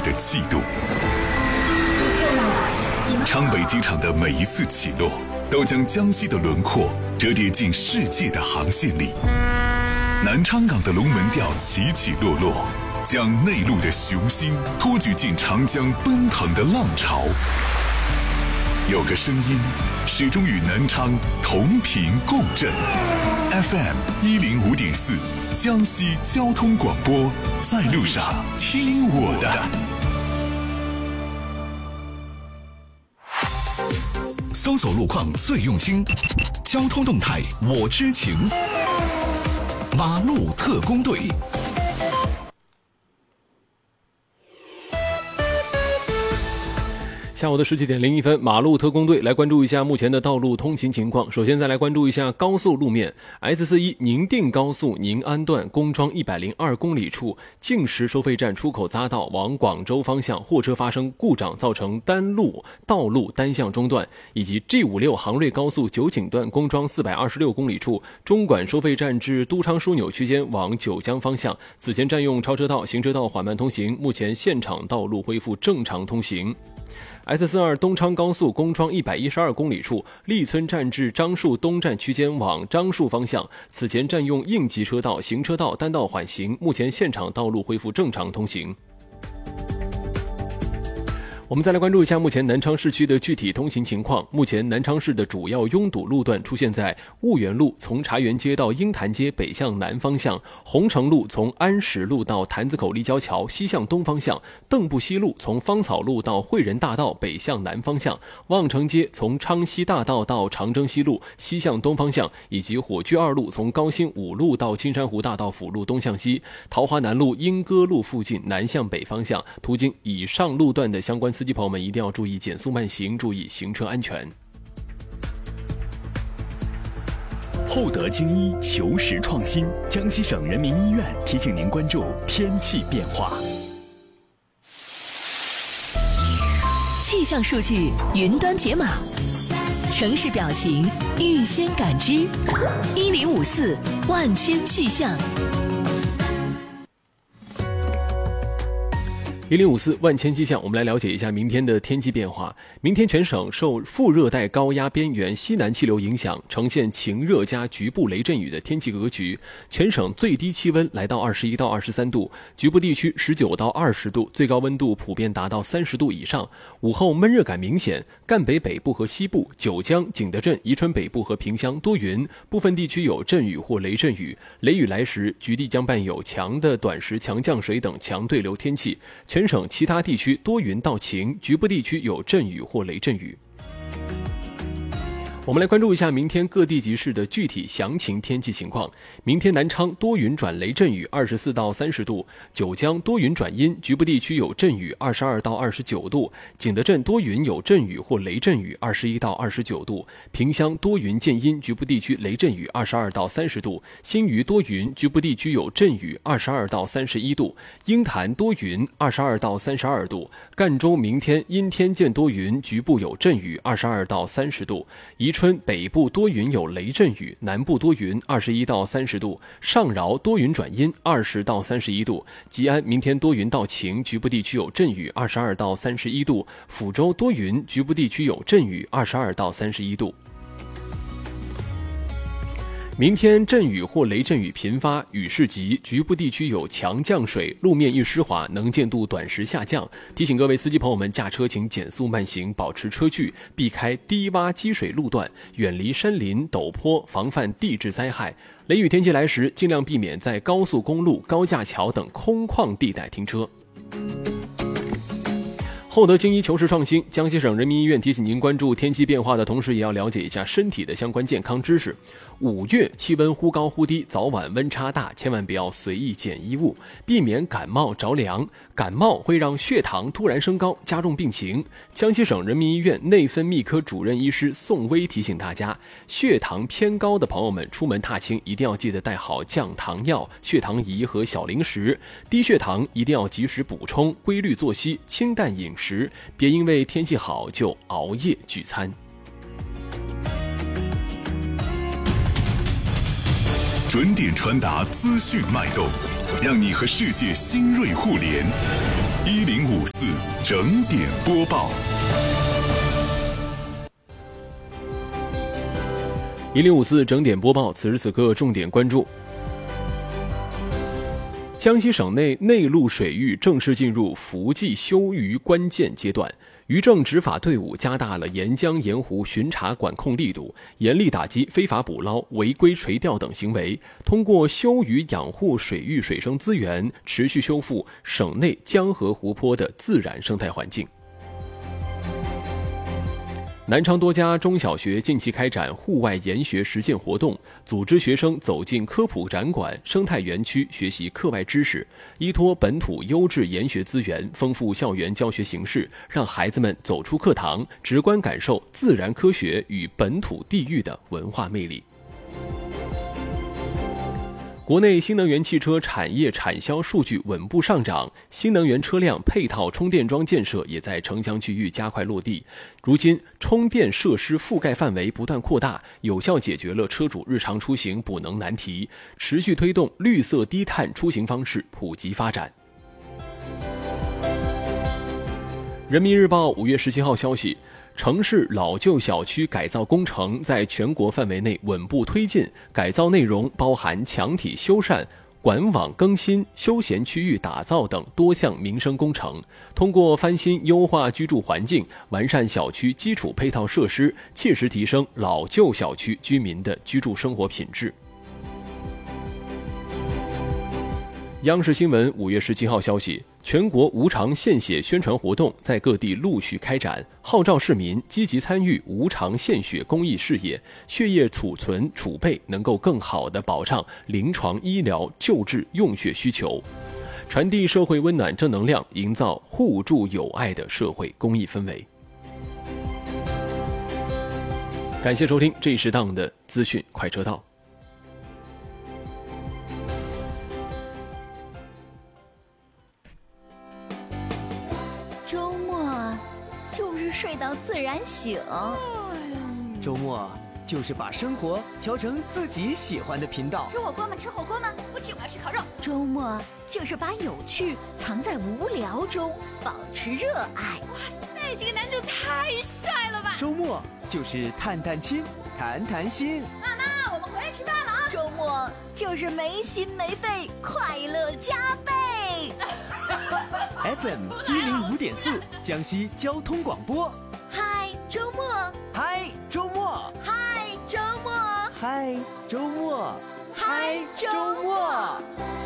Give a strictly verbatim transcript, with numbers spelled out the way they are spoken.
的气度。昌北机场的每一次起落，都将江西的轮廓折叠进世界的航线里。南昌港的龙门吊起起落落，将内陆的雄心托举进长江奔腾的浪潮。有个声音始终与南昌同频共振 ，F M 一零五点四，江西交通广播，在路上听我的。 搜索路况最用心，交通动态我知情。马路特工队。 下午的十七点零一分，马路特工队来关注一下目前的道路通行情况。首先再来关注一下高速路面 ，S 四一宁定高速宁安段工庄一百零二公里处净石收费站出口匝道往广州方向货车发生故障，造成单路道路单向中断，以及 G 五六杭瑞高速九井段工庄四百二十六公里处中管收费站至都昌枢纽区间往九江方向，此前占用超车道、行车道缓慢通行，目前现场道路恢复正常通行。S 四二东昌高速工庄一百一十二公里处立村站至樟树东站区间往樟树方向，此前占用应急车道、行车道单道缓行，目前现场道路恢复正常通行。我们再来关注一下目前南昌市区的具体通行情况。目前南昌市的主要拥堵路段出现在婺源路从茶园街到鹰潭街北向南方向，红城路从安石路到坛子口立交桥西向东方向，邓布西路从芳草路到汇仁大道北向南方向，望城街从昌西大道到长征西路西向东方向，以及火炬二路从高新五路到青山湖大道辅路东向西，桃花南路莺歌路附近南向北方向。途经以上路段的相关司机朋友们一定要注意减速慢行，注意行车安全。 厚德精医求实创新，江西省人民医院提醒您关注天气变化。 气象数据云端解码，城市表情预先感知，一零五四万千气象。 一零五四万千气象，我们来了解一下明天的天气变化。明天全省受副热带高压边缘西南气流影响，呈现晴热加局部雷阵雨的天气格局。全省最低气温来到二十一到二十三度，局部地区十九到二十度，最高温度普遍达到三十度以上。午后闷热感明显，赣北北部和西部、九江、景德镇、宜春北部和萍乡多云，部分地区有阵雨或雷阵雨。雷雨来时，局地将伴有强的短时强降水等强对流天气。全省其他地区多云到晴，局部地区有阵雨或雷阵雨。我们来关注一下明天各地级市的具体详情天气情况。明天南昌多云转雷阵雨，二十四到三十度；九江多云转阴，局部地区有阵雨，二十二到二十九度；景德镇多云有阵雨或雷阵雨，二十一到二十九度；萍乡多云见阴，局部地区雷阵雨，二十二到三十度；新余多云，局部地区有阵雨，二十二到三十一度；鹰潭多云，二十二到三十二度；赣州明天阴天见多云，局部有阵雨，二十二到三十度；宜春北部多云有雷阵雨，南部多云，二十一到三十度；上饶多云转阴，二十到三十一度；吉安明天多云到晴，局部地区有阵雨，二十二到三十一度；抚州多云，局部地区有阵雨，二十二到三十一度。明天阵雨或雷阵雨频发，雨势急，局部地区有强降水，路面易湿滑，能见度短时下降。提醒各位司机朋友们，驾车请减速慢行，保持车距，避开低洼积水路段，远离山林陡坡，防范地质灾害。雷雨天气来时，尽量避免在高速公路、高架桥等空旷地带停车。厚德精医求实创新，江西省人民医院提醒您关注天气变化的同时，也要了解一下身体的相关健康知识。五月气温忽高忽低，早晚温差大，千万不要随意减衣物，避免感冒着凉。感冒会让血糖突然升高，加重病情。江西省人民医院内分泌科主任医师宋薇提醒大家，血糖偏高的朋友们出门踏青一定要记得带好降糖药、血糖仪和小零食。低血糖一定要及时补充，规律作息，清淡饮食，别因为天气好就熬夜聚餐。 准点传达资讯脉动，让你和世界新锐互联。 一零五四整点播报。 一零五四整点播报，此时此刻重点关注。江西省内内陆水域正式进入伏季休渔关键阶段，渔政执法队伍加大了沿江沿湖巡查管控力度，严厉打击非法捕捞、违规垂钓等行为，通过休渔养护水域水生资源，持续修复省内江河湖泊的自然生态环境。南昌多家中小学近期开展户外研学实践活动，组织学生走进科普展馆、生态园区学习课外知识，依托本土优质研学资源，丰富校园教学形式，让孩子们走出课堂，直观感受自然科学与本土地域的文化魅力。国内新能源汽车产业产销数据稳步上涨，新能源车辆配套充电桩建设也在城乡区域加快落地。如今，充电设施覆盖范围不断扩大，有效解决了车主日常出行补能难题，持续推动绿色低碳出行方式普及发展。人民日报五月十七号消息，城市老旧小区改造工程在全国范围内稳步推进，改造内容包含墙体修缮、管网更新、休闲区域打造等多项民生工程。通过翻新优化居住环境，完善小区基础配套设施，切实提升老旧小区居民的居住生活品质。央视新闻五月十七号消息，全国无偿献血宣传活动在各地陆续开展，号召市民积极参与无偿献血公益事业，血液储存储备能够更好地保障临床医疗救治用血需求，传递社会温暖正能量，营造互助友爱的社会公益氛围。感谢收听这一时档的资讯快车道。 周末就是睡到自然醒， 周末就是把生活调成自己喜欢的频道。 吃火锅吗？吃火锅吗？不去，我要吃烤肉。周末就是把有趣藏在无聊中，保持热爱。 哇塞，这个男主太帅了吧！ 周末就是探探亲，谈谈心。 妈妈，我们回来吃饭了啊！周末就是没心没肺，快乐加倍。 F M 一零五点四，江西交通广播。 嗨，周末。 嗨，周末。 嗨，周末。 嗨，周末。 嗨，周末。